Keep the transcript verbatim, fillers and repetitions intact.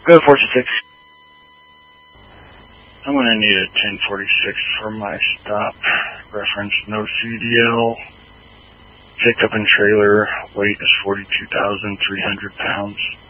Go four six. I'm going to need a ten forty-six for my stop. Reference no C D L. Pickup and trailer. Weight is forty-two thousand three hundred pounds.